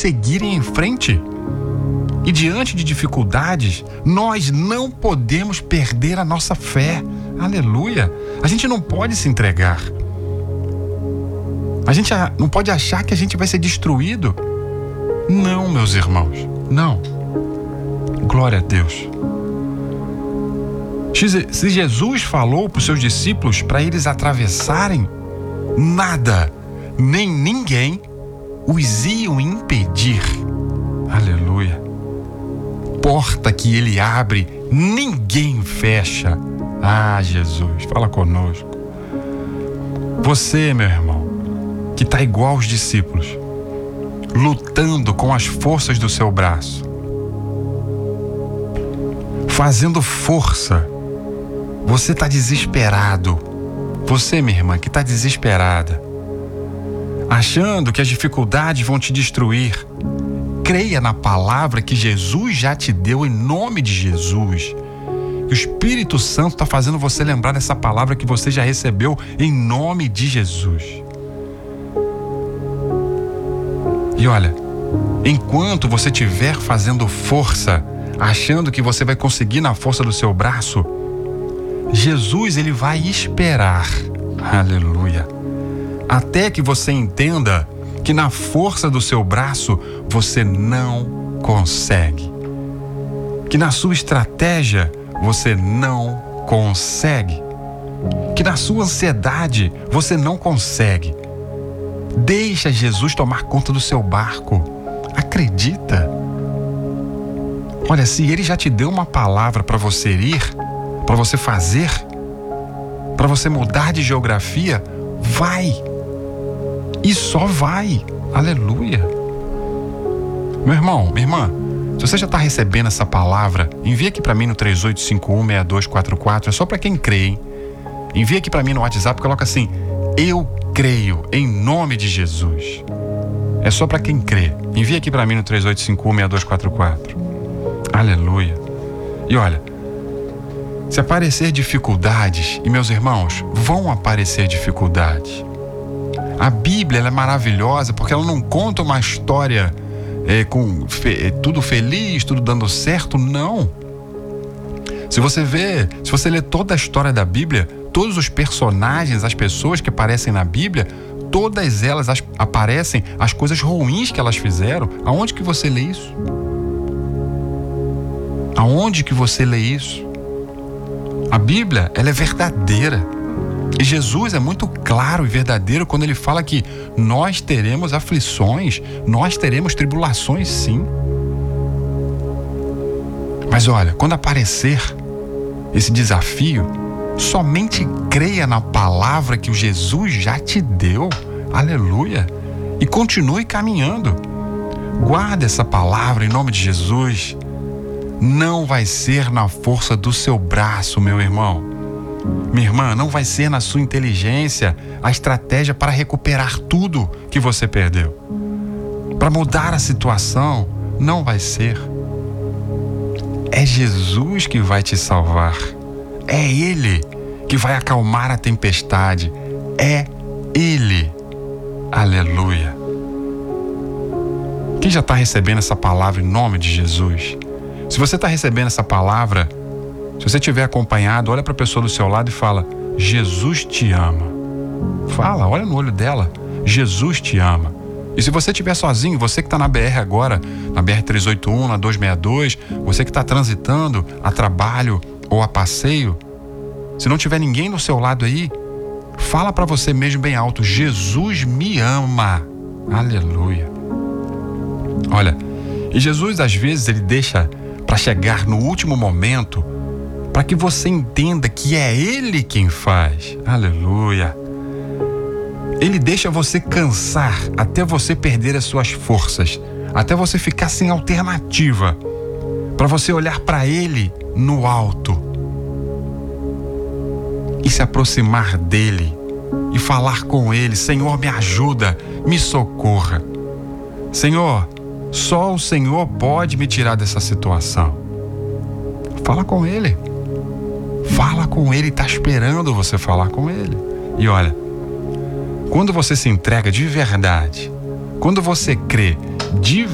seguirem em frente. E diante de dificuldades, nós não podemos perder a nossa fé. Aleluia! A gente não pode se entregar. A gente não pode achar que a gente vai ser destruído. Não, meus irmãos, não. Glória a Deus. Se Jesus falou para os seus discípulos para eles atravessarem, nada, nem ninguém os iam impedir. Aleluia. Porta que ele abre, ninguém fecha. Ah, Jesus, fala conosco. Você, meu irmão, que está igual aos discípulos, lutando com as forças do seu braço, fazendo força. Você está desesperado. Você, minha irmã, que está desesperada, achando que as dificuldades vão te destruir, creia na palavra que Jesus já te deu em nome de Jesus. O Espírito Santo está fazendo você lembrar dessa palavra que você já recebeu em nome de Jesus. E olha, enquanto você estiver fazendo força, achando que você vai conseguir na força do seu braço, Jesus, ele vai esperar, aleluia, até que você entenda que na força do seu braço você não consegue, que na sua estratégia você não consegue, que na sua ansiedade você não consegue. Deixa Jesus tomar conta do seu barco. Acredita. Olha, se ele já te deu uma palavra para você ir, para você fazer, para você mudar de geografia, vai. E só vai. Aleluia. Meu irmão, minha irmã, se você já está recebendo essa palavra, envia aqui para mim no 3851-6244. É só para quem crê, hein? Envia aqui para mim no WhatsApp, coloca assim: eu creio em nome de Jesus. É só para quem crê. Envia aqui para mim no 3851-6244. Aleluia. E olha, se aparecer dificuldades, e meus irmãos, vão aparecer dificuldades. A Bíblia, ela é maravilhosa porque ela não conta uma história com tudo feliz, tudo dando certo, não. Se você ler toda a história da Bíblia, todos os personagens, as pessoas que aparecem na Bíblia, todas elas aparecem as coisas ruins que elas fizeram. Aonde que você lê isso? Aonde que você lê isso? A Bíblia, ela é verdadeira. E Jesus é muito claro e verdadeiro quando ele fala que nós teremos aflições, nós teremos tribulações, sim. Mas olha, quando aparecer esse desafio, somente creia na palavra que o Jesus já te deu. Aleluia. E continue caminhando. Guarda essa palavra em nome de Jesus. Não vai ser na força do seu braço, meu irmão. Minha irmã, não vai ser na sua inteligência a estratégia para recuperar tudo que você perdeu. Para mudar a situação, não vai ser. É Jesus que vai te salvar. É Ele que vai acalmar a tempestade. É Ele. Aleluia. Quem já está recebendo essa palavra em nome de Jesus? Se você está recebendo essa palavra, se você estiver acompanhado, olha para a pessoa do seu lado e fala: Jesus te ama. Fala, olha no olho dela: Jesus te ama. E se você estiver sozinho, você que está na BR agora, na BR-381, na 262, você que está transitando a trabalho ou a passeio, se não tiver ninguém do seu lado aí, fala para você mesmo bem alto: Jesus me ama. Aleluia. Olha, e Jesus às vezes ele deixa para chegar no último momento, para que você entenda que é Ele quem faz. Aleluia. Ele deixa você cansar até você perder as suas forças, até você ficar sem alternativa, para você olhar para Ele no alto e se aproximar dEle e falar com Ele: Senhor, me ajuda, me socorra. Senhor, só o Senhor pode me tirar dessa situação. Fala com Ele. Fala com Ele, está esperando você falar com Ele. E olha, quando você se entrega de verdade, quando você crê de